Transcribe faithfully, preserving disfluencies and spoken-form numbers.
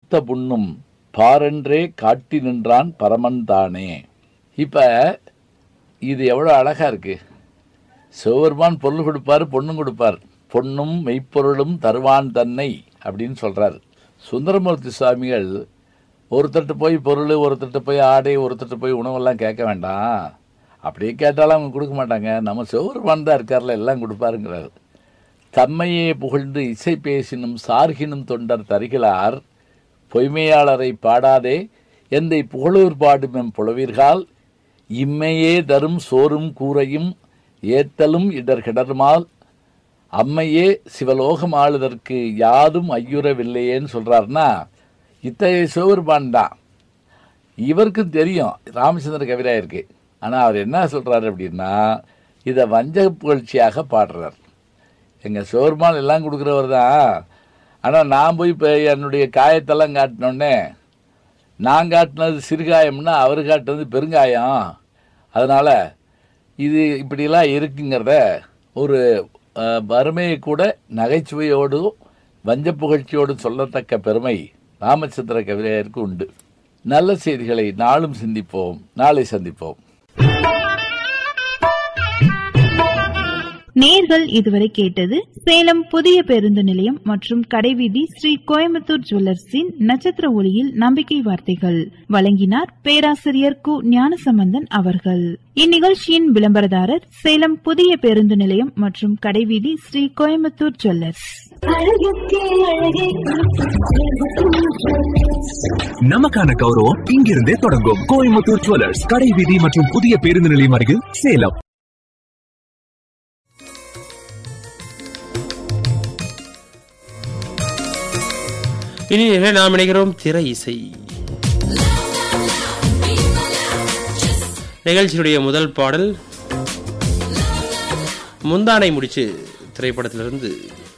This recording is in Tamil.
பூத்த புண்ணும் பாரென்றே காட்டி நின்றான் பரமன்தானே. இப்போ இது எவ்வளோ அழகாக இருக்கு. சிவபெருமான் பொருள் கொடுப்பார், பொண்ணும் கொடுப்பார். பொண்ணும் மெய்ப்பொருளும் தருவான் தன்னை அப்படின்னு சொல்கிறார். சுந்தரமூர்த்தி சுவாமிகள் ஒருத்தட்டு போய் பொருள், ஒருத்தட்டு போய் ஆடை, ஒருத்தட்டு போய் உணவெல்லாம் கேட்க வேண்டாம். அப்படியே கேட்டாலும் அவங்க கொடுக்க மாட்டாங்க. நம்ம சிவபெருமான் தான் இருக்கார்ல, எல்லாம் கொடுப்பாருங்கிறார். தம்மையே புகழ்ந்து இசை பேசினும் சார்கினும் தொண்டர் தருகிறார். பொய்மையாளரை பாடாதே எந்தை புகழூர் பாடும் எம் புலவீர்கள். இம்மையே தரும் சோறும் கூரையும் ஏத்தலும் இடர் கிடருமால் அம்மையே சிவலோகம் ஆளுதற்கு யாதும் ஐயுறவில்லையேன்னு சொல்கிறாருன்னா இத்தகைய சிவபெருமான் தான். இவருக்கும் தெரியும் ராமச்சந்திர கவிராயிருக்கு. ஆனால் அவர் என்ன சொல்கிறாரு அப்படின்னா, இதை வஞ்சக புகழ்ச்சியாக பாடுறார். எங்கள் சிவபெருமான் எல்லாம் கொடுக்குறவர் தான். ஆனால் நான் போய் இப்போ என்னுடைய காயத்தெல்லாம் காட்டினோடனே, நான் காட்டினது சிறுகாயம்னா அவர் காட்டினது பெருங்காயம். அதனால் இது இப்படிலாம் இருக்குங்கிறத ஒரு வறுமையை கூட நகைச்சுவையோடும் வஞ்ச புகழ்ச்சியோடும் சொல்லத்தக்க பெருமை ராமச்சந்திர கவிராயருக்கு உண்டு. நல்ல செய்திகளை நாளும் சிந்திப்போம். நாளை சந்திப்போம். நேர்கள் இதுவரை கேட்டது சேலம் புதிய பேருந்து நிலையம் மற்றும் கடைவீதி ஸ்ரீ கோயம்புத்தூர் ஜுவல்லர்ஸின் நட்சத்திர ஒளியில் நம்பிக்கை வார்த்தைகள். வழங்கினார் பேராசிரியர் கு ஞானசம்பந்தன் அவர்கள். இந்நிகழ்ச்சியின் விளம்பரதாரர் சேலம் புதிய பேருந்து நிலையம் மற்றும் கடைவீதி ஸ்ரீ கோயம்புத்தூர் ஜுவல்லர்ஸ். நமக்கான கௌரவம் இங்கிருந்தே தொடங்கும். கோயம்புத்தூர் ஜுவல்லர்ஸ், கடைவீதி மற்றும் புதிய பேருந்து நிலையம் அருகில் சேலம். இனி என்ன நாம் நினைக்கிறோம், திரை இசை நிகழ்ச்சியுடைய முதல் பாடல் முந்தானை முடிச்சு திரைப்படத்திலிருந்து